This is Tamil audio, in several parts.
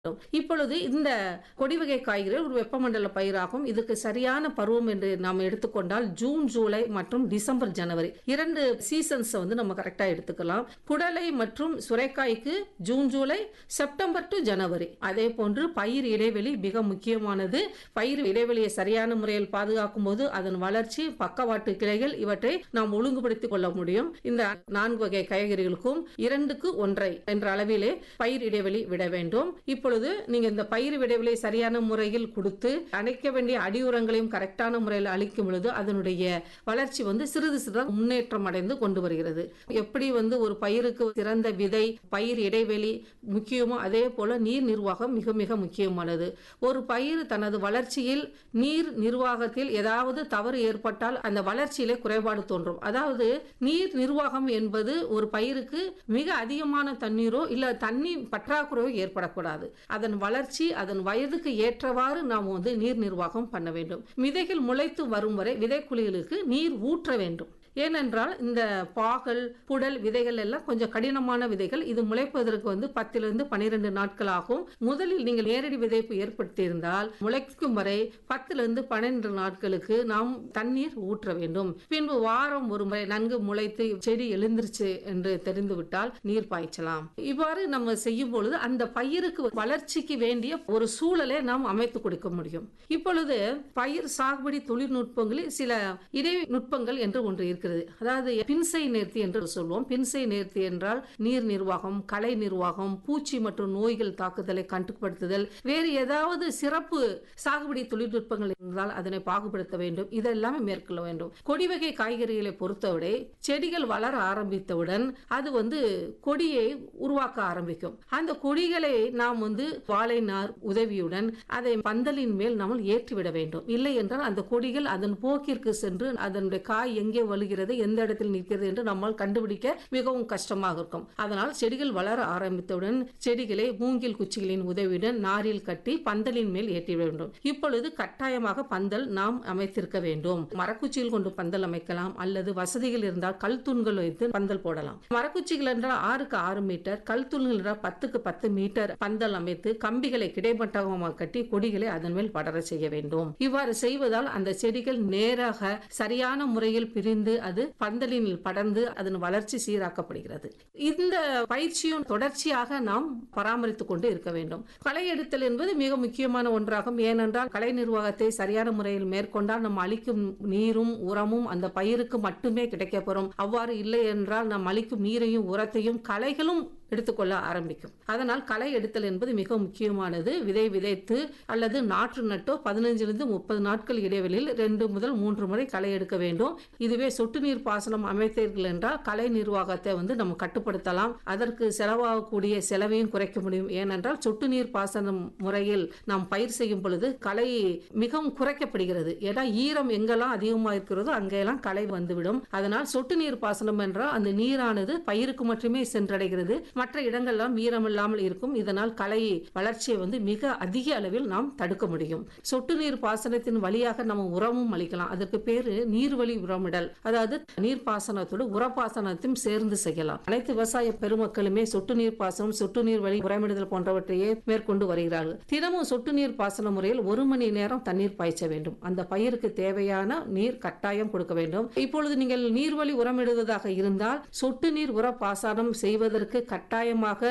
இப்பொழுது இந்த கொடி வகை காய்கறிகள் ஒரு வெப்பமண்டல பயிராகும். இதுக்கு சரியான பருவம் என்று நாம் எடுத்துக்கொண்டால் ஜூன், ஜூலை மற்றும் டிசம்பர், ஜனவரி 2 சீசன்ஸ் நம்ம கரெக்டா எடுத்துக்கலாம். புடலை மற்றும் சுரைக்காய்க்கு ஜூன், ஜூலை, செப்டம்பர் டு ஜனவரி. அதே போன்று பயிர் இடைவெளி மிக முக்கியமானது. பயிர் இடைவெளியை சரியான முறையில் பாதுகாக்கும் போது அதன் வளர்ச்சி, பக்கவாட்டு கிளைகள் இவற்றை நாம் ஒழுங்குபடுத்திக் கொள்ள முடியும். இந்த 4 வகை காய்கறிகளுக்கும் 2க்கு 1 என்ற அளவிலே பயிர் இடைவெளி விட வேண்டும். இப்பொழுது நீங்க இந்த பயிர் இடைவெளி சரியான முறையில் கொடுத்து அணைக்க வேண்டிய அடியுரங்களையும் கரெக்டான முறையில் அளிக்கும் பொழுது அதனுடைய வளர்ச்சி சிறிது சிறிது முன்னேற்றம் அடைந்து கொண்டு வருகிறது. எப்படி ஒரு பயிருக்கு சிறந்த விதை, பயிர் இடைவெளி முக்கியமோ அதே போல நீர் நிர்வாகம் மிக மிக முக்கியமானது. ஒரு பயிர் தனது வளர்ச்சியில் நீர் நிர்வாகத்தில் ஏதாவது தவறு ஏற்பட்டால் அந்த வளர்ச்சியிலே குறைபாடு தோன்றும். அதாவது நீர் நிர்வாகம் என்பது ஒரு பயிருக்கு மிக அதிகமான தண்ணீரோ இல்ல தண்ணீர் பற்றாக்குறையோ ஏற்படக்கூடாது. அதன் வளர்ச்சி, அதன் வயதுக்கு ஏற்றவாறு நாம் நீர் நிர்வாகம் பண்ண வேண்டும். விதைகள் முளைத்து வரும் வரை விதைக்குழிகளுக்கு நீர் ஊற்ற வேண்டும். ஏனென்றால் இந்த பாகல், புடல் விதைகள் எல்லாம் கொஞ்சம் கடினமான விதைகள். இது முளைப்பதற்கு 10 லிருந்து 12 நாட்கள் ஆகும். முதலில் நீங்கள் நேரடி விதைப்பு ஏற்படுத்தி இருந்தால் முளைக்கும் வரை 10 லிருந்து 12 நாட்களுக்கு நாம் தண்ணீர் ஊற்ற வேண்டும். பின்பு வாரம் ஒரு முறை நன்கு முளைத்து செடி எழுந்திருச்சு என்று தெரிந்துவிட்டால் நீர் பாய்ச்சலாம். இவ்வாறு நம்ம செய்யும் பொழுது அந்த பயிருக்கு வளர்ச்சிக்கு வேண்டிய ஒரு சூழலை நாம் அமைத்து கொடுக்க முடியும். இப்பொழுது பயிர் சாகுபடி தொழில்நுட்பங்களில் சில இடைநுட்பங்கள் என்று ஒன்று இருக்கிறது. அதாவது பின்சை நேர்த்தி என்று சொல்வோம். பின்சை நேர்த்தி என்றால் நீர் நிர்வாகம், களை நிர்வாகம், பூச்சி மற்றும் நோய்கள் தாக்குதலை கட்டுப்படுத்துதல், வேறு ஏதாவது சிறப்பு சாகுபடி தொழில்நுட்பங்கள் இருந்தால் அதனை பாகுபடுத்த வேண்டும். இதெல்லாம் மேற்கொள்ள வேண்டும். கொடி வகை காய்கறிகளை பொறுத்தவரை செடிகள் வளர ஆரம்பித்தவுடன் அது கொடியை உருவாக்க ஆரம்பிக்கும். அந்த கொடிகளை நாம் வாழை நார் உதவியுடன் அதை பந்தலின் மேல் நாம் ஏற்றிவிட வேண்டும். இல்லை என்றால் அந்த கொடிகள் அதன் போக்கிற்கு சென்று அதனுடைய காய் எங்கே வழுகிறது, எந்த இடத்தில் நிற்கிறது என்று நம்மால் கண்டுபிடிக்க மிகவும் கஷ்டமாக இருக்கும். அதனால் செடிகள் வளர ஆரம்பித்தவுடன் செடிகளை மூங்கில் குச்சிகளின் உதவியுடன் நாரில் கட்டி பந்தலின் மேல் ஏற்றி வேண்டும். இப்பொழுது கட்டாயமாக பந்தல் நாம் அமைத்திருக்க வேண்டும். மரக்குச்சிகள் கொண்டு பந்தல் அமைக்கலாம், அல்லது வசதிகள் இருந்தால் கல் தூண்கள் வைத்து பந்தல் போடலாம். மரக்குச்சிகள் என்றால் 6க்கு 6 மீட்டர், கல் தூண்கள் என்றால் 10க்கு 10 மீட்டர் பந்தல் அமைத்து கம்பிகளை கிடைமட்டமாக கட்டி கொடிகளை அதன் மேல் படர செய்ய வேண்டும். இவ்வாறு செய்வதால் அந்த செடிகள் நேராக சரியான முறையில் பிரிந்து அது பந்தலில் படர்ந்து அதன் வளர்ச்சி சீராக்கப்படுகிறது. இந்த பயிற்சியும் தொடர்ச்சியாக நாம் பராமரித்துக் கொண்டு இருக்க வேண்டும். களை எடுத்தல் என்பது மிக முக்கியமான ஒன்றாகும். ஏனென்றால் களை நிர்வாகத்தை சரியான முறையில் மேற்கொண்டால் நாம் அளிக்கும் நீரும் உரமும் அந்த பயிருக்கு மட்டுமே கிடைக்கப்பெறும். அவ்வாறு இல்லை என்றால் நாம் அளிக்கும் நீரையும் உரத்தையும் களைகளும் எடுத்துக்கொள்ள ஆரம்பிக்கும். அதனால் களை எடுத்தல் என்பது மிக முக்கியமானது. விதை விதைத்து அல்லது நாற்று நட்டோ 15லிருந்து 30 நாட்கள் இடைவெளியில் 2 முதல் 3 முறை களை எடுக்க வேண்டும். இதுவே சொட்டு நீர் பாசனம் அமைத்தீர்கள் என்றால் களை நிர்வாகத்தை நம்ம கட்டுப்படுத்தலாம். அதற்கு செலவாகக்கூடிய செலவையும் குறைக்க முடியும். ஏனென்றால் சொட்டு நீர் பாசனம் முறையில் நாம் பயிர் செய்யும் பொழுது களை மிகவும் குறைக்கப்படுகிறது. ஏன்னா ஈரம் எங்கெல்லாம் அதிகமாக இருக்கிறதோ அங்கெல்லாம் களை வந்துவிடும். அதனால் சொட்டு நீர் பாசனம் என்றால் அந்த நீரானது பயிருக்கு மட்டுமே சென்றடைகிறது, மற்ற இடங்கள்லாம் ஈரமில்லாமல் இருக்கும். இதனால் களை வளர்ச்சியை மிக அதிக அளவில் நாம் தடுக்க முடியும். சொட்டு நீர் பாசனத்தின் வழியாக நம்ம உரமும் அளிக்கலாம். அதற்கு பேரு நீர்வழி உரமிடல். அதாவது நீர் பாசனத்தோடு உரப்பாசனத்தையும் சேர்ந்து செய்யலாம். அனைத்து விவசாய பெருமக்களுமே சொட்டு நீர் பாசனம், சொட்டு நீர் வழி உரமிடுதல் போன்றவற்றையே மேற்கொண்டு வருகிறார்கள். தினமும் சொட்டு நீர் பாசன முறையில் 1 மணி நேரம் தண்ணீர் பாய்ச்ச வேண்டும். அந்த பயிருக்கு தேவையான நீர் கட்டாயம் கொடுக்க வேண்டும். இப்பொழுது நீங்கள் நீர்வழி உரமிடுவதாக இருந்தால் சொட்டு நீர் உர பாசனம் செய்வதற்கு கட்டாயமாக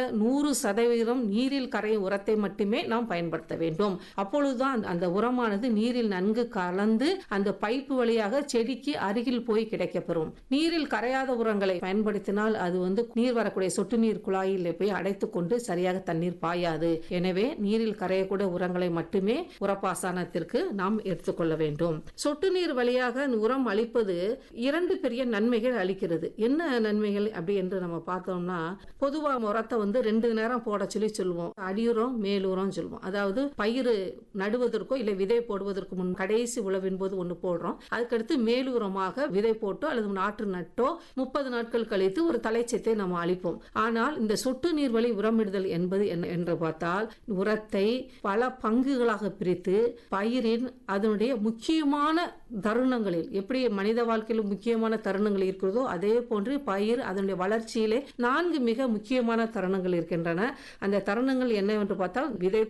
100% நீரில் கரையும் உரத்தை மட்டுமே நாம் பயன்படுத்த வேண்டும். அப்பொழுதுதான் அந்த உரமானது நீரில் நன்கு கலந்து அந்த பைப்பு வழியாக செடிக்கு அருகில் போய் கிடைக்கப்பெறும். நீரில் கரையாத உரங்களை பயன்படுத்தினால் அது நீர் வரக்கூடிய சொட்டு நீர் குழாயில் போய் அடைத்துக் கொண்டு சரியாக தண்ணீர் பாயாது. எனவே நீரில் கரையக்கூடிய உரங்களை மட்டுமே உரப்பாசனத்திற்கு நாம் எடுத்துக்கொள்ள வேண்டும். சொட்டு நீர் வழியாக உரம் அளிப்பது 2 பெரிய நன்மைகள் அளிக்கிறது. என்ன நன்மைகள் அப்படி என்று நம்ம பார்த்தோம்னா, பொதுவா உரத்தை 2 நேரம் போட சொல்லுவோம். அடியுரம், மேலுரம் சொல்லுவோம். அதாவது பயிர் நடுவதற்கோ இல்ல விதை போடுவதற்கு முன் கடைசி உழவின் போது ஒன்று போடுறோம். அதுக்கடுத்து மேலுரமாக விதை போட்டோ அல்லது நாற்று நட்டோ 30 நாட்கள் கழித்து ஒரு தலைச்சத்தை நம்ம அளிப்போம். ஆனால் இந்த சொட்டு நீர் வழி உரமிடுதல் என்பது என்ன என்று பார்த்தால், உரத்தை பல பங்குகளாக பிரித்து பயிரின் அதனுடைய முக்கியமான தருணங்களில், எப்படி மனித வாழ்க்கையில் முக்கியமான தருணங்கள் இருக்கிறதோ அதே போன்று பயிர் அதனுடைய வளர்ச்சியிலே 4 மிக முக்கிய முக்கியமான தருணங்கள் இருக்கின்றன. அந்த தருணங்கள் என்னவென்று பார்த்தால் விதை